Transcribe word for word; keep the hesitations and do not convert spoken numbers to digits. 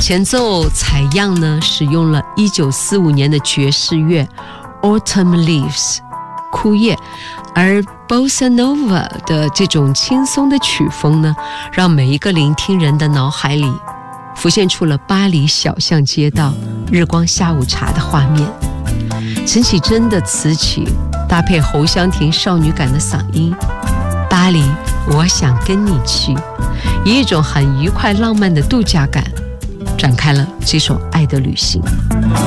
前奏采样呢使用了一九四五年的爵士乐 Autumn Leaves 枯叶，而 Bossa Nova 的这种轻松的曲风呢，让每一个聆听人的脑海里浮现出了巴黎小巷街道日光下午茶的画面。陈绮贞的词曲搭配侯湘婷少女感的嗓音，巴黎我想跟你去，以一种很愉快浪漫的度假感展开了这首爱的旅行。